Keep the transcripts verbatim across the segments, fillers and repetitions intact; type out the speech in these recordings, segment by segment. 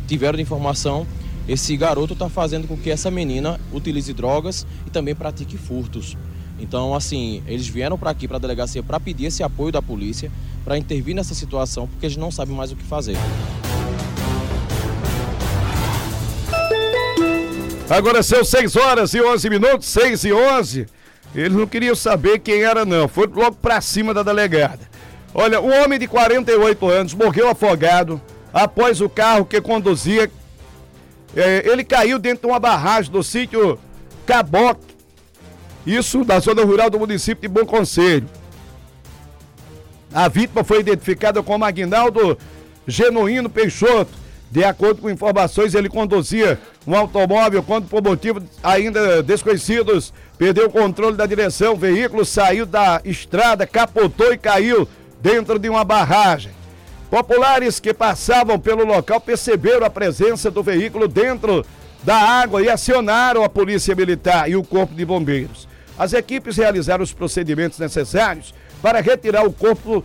tiveram de informação, esse garoto está fazendo com que essa menina utilize drogas e também pratique furtos. Então, assim, eles vieram para aqui, para a delegacia, para pedir esse apoio da polícia, para intervir nessa situação, porque eles não sabem mais o que fazer. Agora são seis horas e onze minutos, seis e onze. Eles não queriam saber quem era, não. Foi logo para cima da delegada. Olha, um homem de quarenta e oito anos morreu afogado após o carro que conduzia. É, ele caiu dentro de uma barragem do sítio Caboque. Isso na zona rural do município de Bom Conselho. A vítima foi identificada como Aguinaldo Genuíno Peixoto. De acordo com informações, ele conduzia um automóvel quando, por motivos ainda desconhecidos, perdeu o controle da direção. O veículo saiu da estrada, capotou e caiu dentro de uma barragem. Populares que passavam pelo local perceberam a presença do veículo dentro da água e acionaram a polícia militar e o corpo de bombeiros. As equipes realizaram os procedimentos necessários para retirar o corpo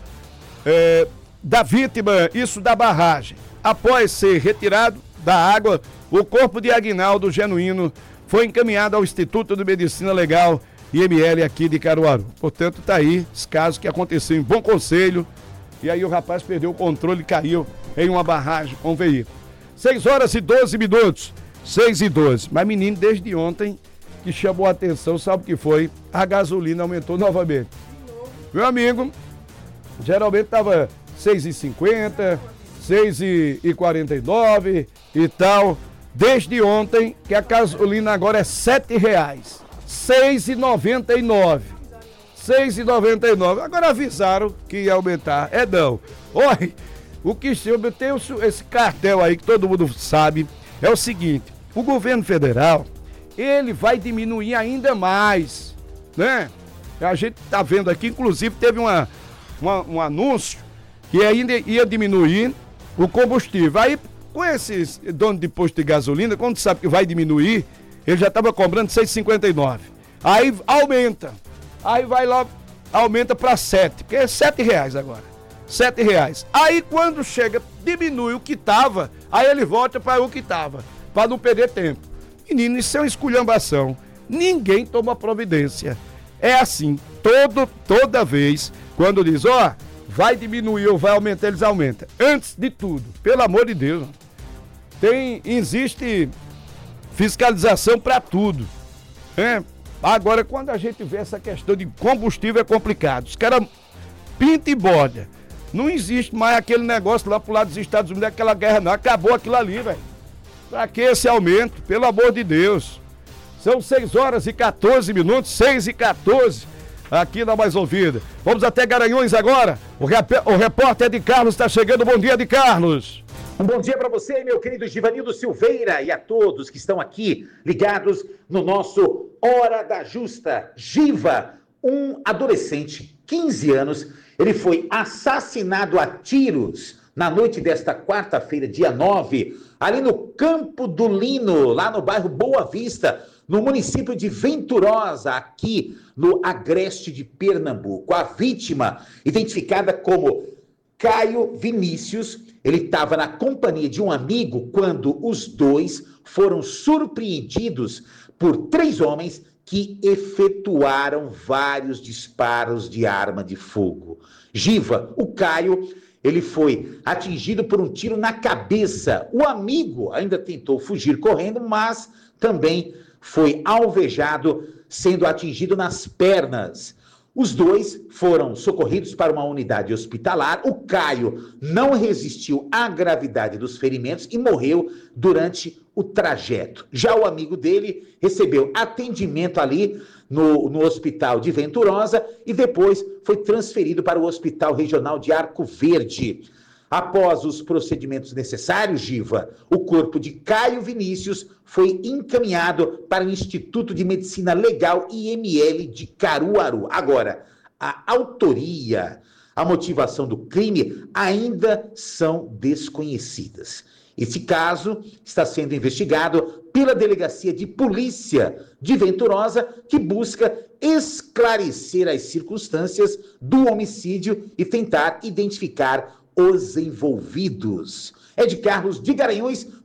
eh, da vítima, isso da barragem. Após ser retirado da água, o corpo de Aguinaldo Genuíno foi encaminhado ao Instituto de Medicina Legal I M L aqui de Caruaru. Portanto, está aí esse caso que aconteceu em Bom Conselho. E aí o rapaz perdeu o controle e caiu em uma barragem com o veículo. seis horas e doze minutos. seis e doze. Mas menino, desde ontem, que chamou a atenção, sabe o que foi? A gasolina aumentou novamente. Meu amigo, geralmente estava seis e cinquenta, seis e quarenta e nove e tal. Desde ontem, que a gasolina agora é sete reais. seis e noventa e nove. seis e noventa e nove. Agora avisaram que ia aumentar. É não. Olha, o que chama, tem esse cartel aí que todo mundo sabe, é o seguinte: o governo federal, ele vai diminuir ainda mais, né? A gente tá vendo aqui, inclusive teve uma, uma, um anúncio que ainda ia diminuir o combustível. Aí, com esses donos de posto de gasolina, quando sabe que vai diminuir, ele já estava cobrando seis e cinquenta e nove. Aí aumenta. Aí vai lá, aumenta para sete, porque é sete reais agora. Sete reais. Aí quando chega, diminui o que estava, aí ele volta para o que estava, para não perder tempo. Menino, isso é uma esculhambação. Ninguém toma providência. É assim, todo, toda vez, quando diz, ó, oh, vai diminuir ou vai aumentar, eles aumentam. Antes de tudo, pelo amor de Deus, tem, existe fiscalização para tudo, né? Agora, quando a gente vê essa questão de combustível, é complicado. Os caras pintam e borda. Não existe mais aquele negócio lá pro lado dos Estados Unidos, aquela guerra não. Acabou aquilo ali, velho. Pra que esse aumento? Pelo amor de Deus. São seis horas e quatorze minutos, seis e quatorze, aqui na Mais Ouvida. Vamos até Garanhuns agora. O, rep... o repórter de Carlos está chegando. Bom dia, de Carlos. Um bom dia para você, meu querido Givanildo Silveira, e a todos que estão aqui ligados no nosso Hora da Justa. Giva, um adolescente, quinze anos, ele foi assassinado a tiros na noite desta quarta-feira, dia nove, ali no Campo do Lino, lá no bairro Boa Vista, no município de Venturosa, aqui no agreste de Pernambuco. A vítima, identificada como Caio Vinícius, ele estava na companhia de um amigo quando os dois foram surpreendidos por três homens que efetuaram vários disparos de arma de fogo. Giva, o Caio, ele foi atingido por um tiro na cabeça. O amigo ainda tentou fugir correndo, mas também foi alvejado, sendo atingido nas pernas. Os dois foram socorridos para uma unidade hospitalar. O Caio não resistiu à gravidade dos ferimentos e morreu durante o trajeto. Já o amigo dele recebeu atendimento ali no, no hospital de Venturosa e depois foi transferido para o Hospital Regional de Arco Verde. Após os procedimentos necessários, Giva, o corpo de Caio Vinícius foi encaminhado para o Instituto de Medicina Legal I M L de Caruaru. Agora, a autoria, a motivação do crime ainda são desconhecidas. Esse caso está sendo investigado pela Delegacia de Polícia de Venturosa, que busca esclarecer as circunstâncias do homicídio e tentar identificar os envolvidos. É de Carlos de Garanhuns